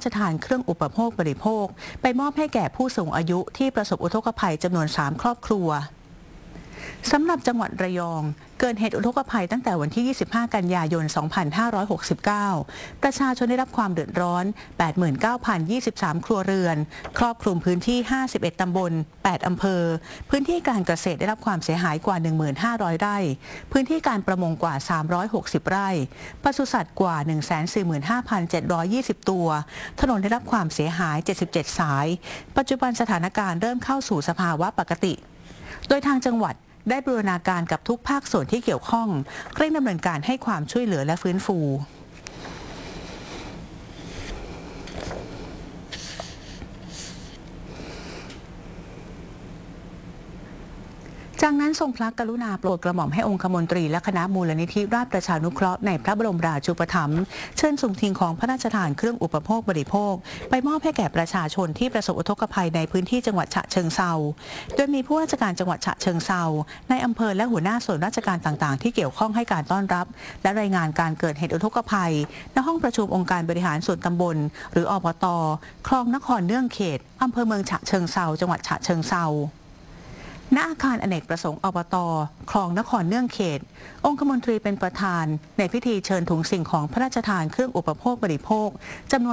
ชทานเครื่องอุปโภคบริโภคไปมอบให้แก่ผู้สูงอายุที่ประสบอุทกภัยจำนวน 3 ครอบครัวสำหรับจังหวัดระยองเกิดเหตุอุทกภัยตั้งแต่วันที่ 25 กันยายน 2569 ประชาชนได้รับความเดือดร้อน 89,023 ครัวเรือนครอบคลุมพื้นที่ 51 ตำบล 8 อำเภอพื้นที่การเกษตรได้รับความเสียหายกว่า 1,500 ไร่พื้นที่การประมงกว่า 360 ไร่ปศุสัตว์กว่า 145,720 ตัวถนนได้รับความเสียหาย 77 สายปัจจุบันสถานการณ์เริ่มเข้าสู่สภาวะปกติโดยทางจังหวัดได้บูรณาการกับทุกภาคส่วนที่เกี่ยวข้องเร่งดำเนินการให้ความช่วยเหลือและฟื้นฟูจากนั้นทรงพระกรุณาโปรดกระหม่อมให้องคมนตรีและคณะมูลนิธิราชประชานุเคราะห์ในพระบรมราชูปถัมภ์เชิญส่งสิ่งของพระราชทานเครื่องอุปโภคบริโภคไปมอบให้แก่ประชาชนที่ประสบอุทกภัยในพื้นที่จังหวัดฉะเชิงเทราโดยมีผู้ราชการจังหวัดฉะเชิงเทราในอำเภอและหัวหน้าส่วนราชการต่างๆที่เกี่ยวข้องให้การต้อนรับและรายงานการเกิดเหตุอุทกภัยณห้องประชุมองค์การบริหารส่วนตำบลหรืออบต.คลองนครเนื่องเขตอำเภอเมืองฉะเชิงเทราจังหวัดฉะเชิงเทราณอาคารอเนกประสงค์อบต.คลองนครเนื่องเขตองคมนตรีเป็นประธานในพิธีเชิญถุงสิ่งของพระราชทานเครื่องอุปโภคบริโภคจำนวน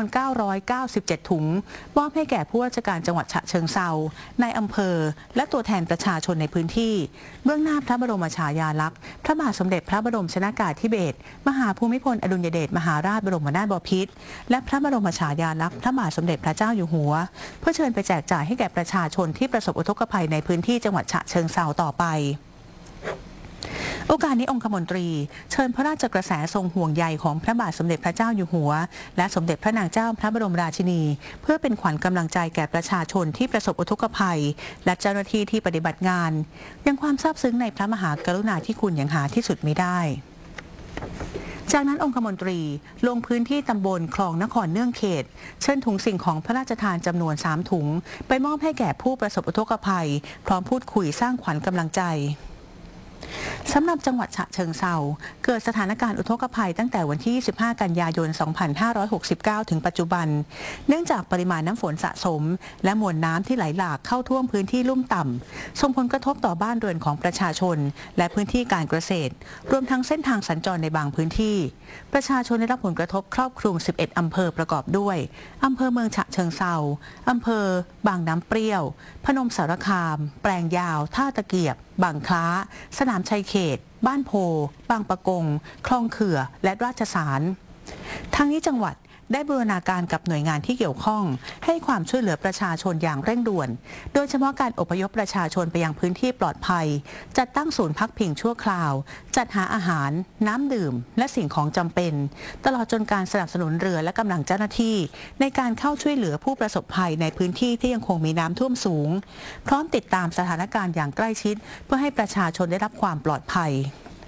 997 ถุงมอบให้แก่ผู้ว่าราชการจังหวัดฉะเชิงเทราในอำเภอและตัวแทนประชาชนในพื้นที่เบื้องหน้าพระบรมฉายาลักษณ์พระบาทสมเด็จพระบรมชนกาธิเบศรมหาภูมิพลอดุลยเดชมหาราชบรมนาถบพิตรและพระบรมฉายาลักษณ์พระบาทสมเด็จพระเจ้าอยู่หัวเพื่อเชิญไปแจกจ่ายให้แก่ประชาชนที่ประสบอุทกภัยในพื้นที่จังหวัดฉะเชิงเทราต่อไปโอกาสนี้องคมนตรีเชิญพระราชกระแสทรงห่วงใยของพระบาทสมเด็จพระเจ้าอยู่หัวและสมเด็จพระนางเจ้าพระบรมราชินีเพื่อเป็นขวัญกำลังใจแก่ประชาชนที่ประสบอุทกภัยและเจ้าหน้าที่ที่ปฏิบัติงานยังความซาบซึ้งในพระมหากรุณาธิคุณอย่างหาที่สุดมิได้จากนั้นองคมนตรีลงพื้นที่ตำบลคลองนครเนื่องเขตเชิญถุงสิ่งของพระราชทานจำนวน 3 ถุงไปมอบให้แก่ผู้ประสบอุทกภัยพร้อมพูดคุยสร้างขวัญกำลังใจสำหรับจังหวัดฉะเชิงเทราเกิดสถานการณ์อุทกภัยตั้งแต่วันที่ 25 กันยายน 2569 ถึงปัจจุบันเนื่องจากปริมาณน้ำฝนสะสมและมวลน้ำที่ไหลหลากเข้าท่วมพื้นที่ลุ่มต่ำส่งผลกระทบต่อบ้านเรือนของประชาชนและพื้นที่การเกษตรรวมทั้งเส้นทางสัญจรในบางพื้นที่ประชาชนได้รับผลกระทบครอบคลุม 11 อำเภอประกอบด้วยอำเภอเมืองฉะเชิงเทราอำเภอบางน้ำเปรี้ยวพนมสารคามแปลงยาวท่าตะเกียบบางคล้าสนามชัยเขตบ้านโพบางปะกงคลองเขื่อและราชสารทางนี้จังหวัดได้บูรณาการกับหน่วยงานที่เกี่ยวข้องให้ความช่วยเหลือประชาชนอย่างเร่งด่วนโดยเฉพาะการอพยพประชาชนไปยังพื้นที่ปลอดภัยจัดตั้งศูนย์พักพิงชั่วคราวจัดหาอาหารน้ำดื่มและสิ่งของจำเป็นตลอดจนการสนับสนุนเรือและกำลังเจ้าหน้าที่ในการเข้าช่วยเหลือผู้ประสบภัยในพื้นที่ที่ยังคงมีน้ำท่วมสูงพร้อมติดตามสถานการณ์อย่างใกล้ชิดเพื่อให้ประชาชนได้รับความปลอดภัย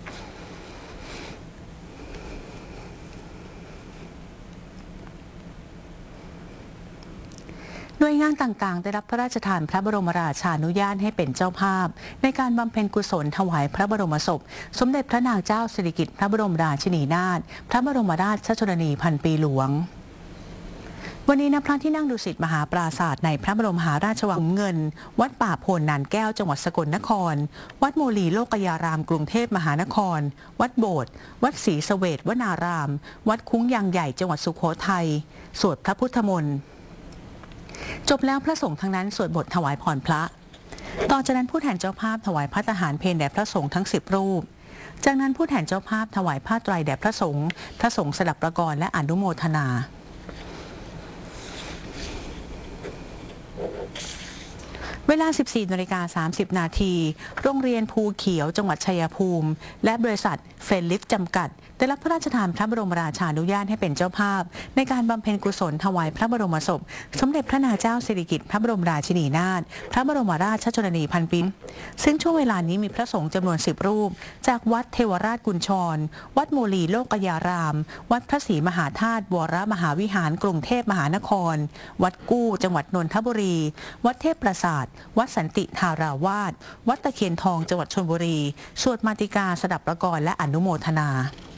หน่วยงานต่างๆได้รับพระราชทานพระบรมราชานุญาตให้เป็นเจ้าภาพในการบำเพ็ญกุศลถวายพระบรมศพสมเด็จพระนางเจ้าสิริกิติ์พระบรมราชินีนาถพระบรมราชชนนีพันปีหลวงวันนี้ณพระที่นั่งดุสิตมหาปราสาทในพระบรมมหาราชวังเงินวัดป่าโพนนานแก้วจังหวัดสกลนครวัดโมลีโลกยารามกรุงเทพมหานครวัดโบสถ์วัดศรีเสวตวนารามวัดคุ้งยางใหญ่จังหวัดสุโขทัยสวดพระพุทธมนต์จบแล้วพระสงฆ์ทั้งนั้นสวดบทถวายพรพระต่อจากนั้นผู้แทนเจ้าภาพถวายพระทหารเพลแด่พระสงฆ์ทั้ง10 รูปจากนั้นผู้แทนเจ้าภาพถวายผ้าไตรแด่พระสงฆ์สดับประกรณ์และอนุโมทนาเวลา 14:30 นาทีโรงเรียนภูเขียวจังหวัดชัยภูมิและบริษัทเฟรนลิฟจำกัดได้รับพระราชทานพระบรมราชานุญาตให้เป็นเจ้าภาพในการบำเพ็ญกุศลถวายพระบรมศพสมเด็จพระนางเจ้าสิริกิติ์พระบรมราชินีนาถพระบรมราชชนนีพันปีซึ่งช่วงเวลานี้มีพระสงฆ์จำนวน10 รูปจากวัดเทวราชกุญชรวัดโมลีโลกยารามวัดพระศรีมหาธาตุวรมหาวิหารกรุงเทพมหานครวัดกู้จังหวัดนนทบุรีวัดเทพปราสาทวัดสันติธาราวาสวัดตะเคียนทองจังหวัดชลบุรีสวดมาติกาสดับประกรณ์และอนุโมทนา